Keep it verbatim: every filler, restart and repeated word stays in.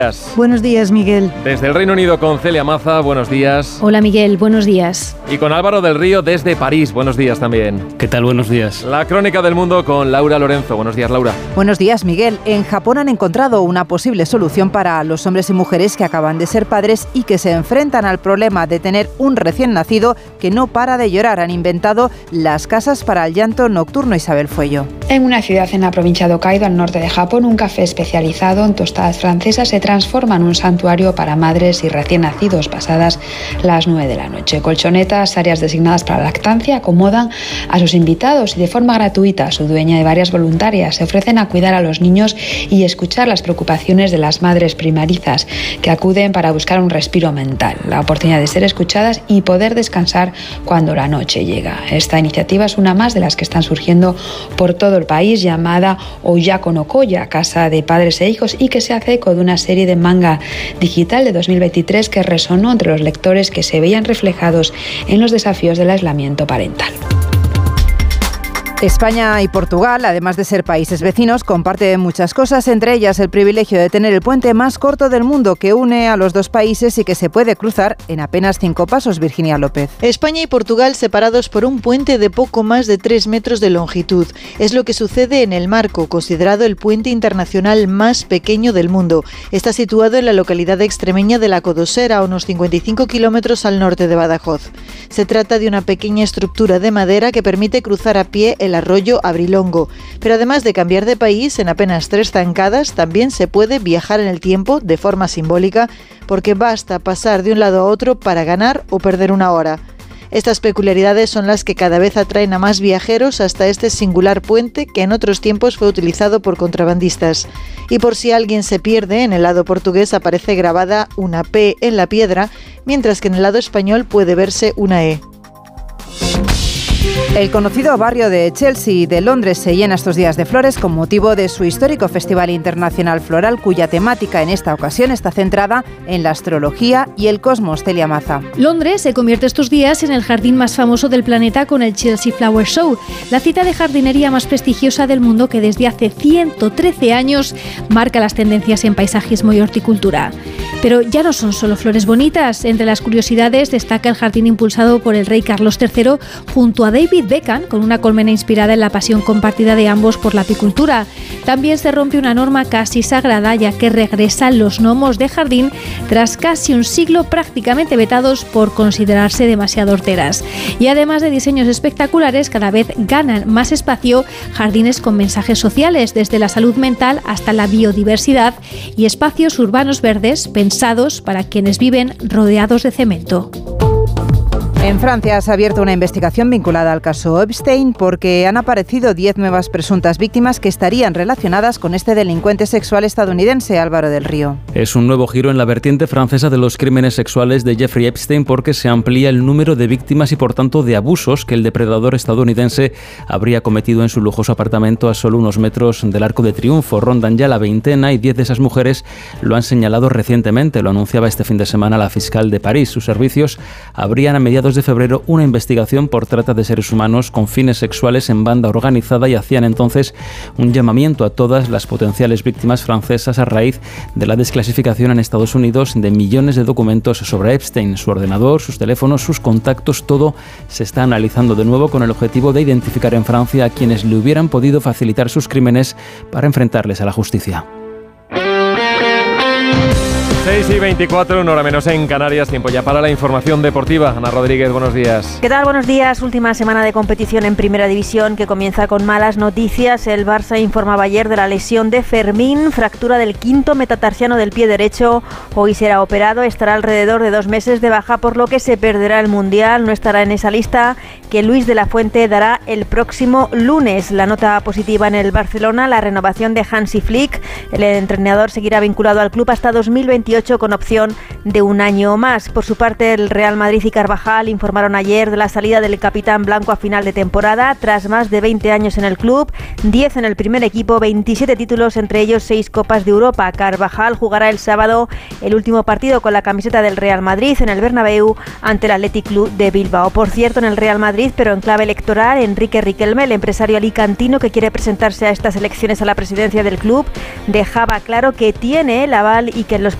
Buenos días, Miguel. Desde el Reino Unido con Celia Maza, buenos días. Hola, Miguel, buenos días. Y con Álvaro del Río desde París, buenos días también. ¿Qué tal? Buenos días. La crónica del mundo con Laura Lorenzo, buenos días, Laura. Buenos días, Miguel. En Japón han encontrado una posible solución para los hombres y mujeres que acaban de ser padres y que se enfrentan al problema de tener un recién nacido que no para de llorar. Han inventado las casas para el llanto nocturno. Isabel Fuello. En una ciudad en la provincia de Hokkaido, al norte de Japón, un café especializado en tostadas francesas se transforma en un santuario para madres y recién nacidos pasadas las nueve de la noche. Colchonetas, áreas designadas para lactancia, acomodan a sus invitados y de forma gratuita su dueña y varias voluntarias se ofrecen a cuidar a los niños y escuchar las preocupaciones de las madres primerizas que acuden para buscar un respiro mental, la oportunidad de ser escuchadas y poder descansar cuando la noche llega. Esta iniciativa es una más de las que están surgiendo por todo el país, llamada Oyako no Koya, casa de padres e hijos, y que se hace eco de una serie de manga digital de dos mil veintitrés que resonó entre los lectores que se veían reflejados en los desafíos del aislamiento parental. España y Portugal, además de ser países vecinos, comparten muchas cosas, entre ellas el privilegio de tener el puente más corto del mundo que une a los dos países y que se puede cruzar en apenas cinco pasos. Virginia López. España y Portugal separados por un puente de poco más de tres metros de longitud. Es lo que sucede en el Marco, considerado el puente internacional más pequeño del mundo. Está situado en la localidad extremeña de La Codosera, a unos cincuenta y cinco kilómetros al norte de Badajoz. Se trata de una pequeña estructura de madera que permite cruzar a pie el arroyo Abrilongo. Pero además de cambiar de país en apenas tres zancadas, también se puede viajar en el tiempo de forma simbólica, porque basta pasar de un lado a otro para ganar o perder una hora. Estas peculiaridades son las que cada vez atraen a más viajeros hasta este singular puente que en otros tiempos fue utilizado por contrabandistas. Y por si alguien se pierde, en el lado portugués aparece grabada una P en la piedra, mientras que en el lado español puede verse una E. El conocido barrio de Chelsea de Londres se llena estos días de flores con motivo de su histórico Festival Internacional Floral, cuya temática en esta ocasión está centrada en la astrología y el cosmos. Celia Maza. Londres se convierte estos días en el jardín más famoso del planeta con el Chelsea Flower Show, la cita de jardinería más prestigiosa del mundo que desde hace ciento trece años marca las tendencias en paisajismo y horticultura. Pero ya no son solo flores bonitas. Entre las curiosidades destaca el jardín impulsado por el rey Carlos tercero junto a David Beckham, con una colmena inspirada en la pasión compartida de ambos por la apicultura. También se rompe una norma casi sagrada, ya que regresan los gnomos de jardín tras casi un siglo prácticamente vetados por considerarse demasiado horteras. Y además de diseños espectaculares, cada vez ganan más espacio jardines con mensajes sociales, desde la salud mental hasta la biodiversidad, y espacios urbanos verdes pensados para quienes viven rodeados de cemento. En Francia se ha abierto una investigación vinculada al caso Epstein porque han aparecido diez nuevas presuntas víctimas que estarían relacionadas con este delincuente sexual estadounidense. Álvaro del Río. Es un nuevo giro en la vertiente francesa de los crímenes sexuales de Jeffrey Epstein, porque se amplía el número de víctimas y por tanto de abusos que el depredador estadounidense habría cometido en su lujoso apartamento a solo unos metros del Arco de Triunfo. Rondan ya la veintena y diez de esas mujeres lo han señalado recientemente. Lo anunciaba este fin de semana la fiscal de París. Sus servicios abrían a mediados de febrero una investigación por trata de seres humanos con fines sexuales en banda organizada y hacían entonces un llamamiento a todas las potenciales víctimas francesas a raíz de la desclasificación en Estados Unidos de millones de documentos sobre Epstein. Su ordenador, sus teléfonos, sus contactos, todo se está analizando de nuevo con el objetivo de identificar en Francia a quienes le hubieran podido facilitar sus crímenes para enfrentarles a la justicia. seis y veinticuatro, una hora menos en Canarias, tiempo ya para la información deportiva. Ana Rodríguez, buenos días. ¿Qué tal? Buenos días. Última semana de competición en Primera División que comienza con malas noticias. El Barça informaba ayer de la lesión de Fermín, fractura del quinto metatarsiano del pie derecho. Hoy será operado, estará alrededor de dos meses de baja, por lo que se perderá el Mundial. No estará en esa lista que Luis de la Fuente dará el próximo lunes. La nota positiva en el Barcelona, la renovación de Hansi Flick. El entrenador seguirá vinculado al club hasta dos mil veintiuno. veintiocho con opción de un año más. Por su parte, el Real Madrid y Carvajal informaron ayer de la salida del capitán blanco a final de temporada, tras más de veinte años en el club, diez en el primer equipo, veintisiete títulos, entre ellos seis Copas de Europa. Carvajal jugará el sábado el último partido con la camiseta del Real Madrid en el Bernabéu ante el Athletic Club de Bilbao. Por cierto, en el Real Madrid, pero en clave electoral, Enrique Riquelme, el empresario alicantino que quiere presentarse a estas elecciones a la presidencia del club, dejaba claro que tiene el aval y que en los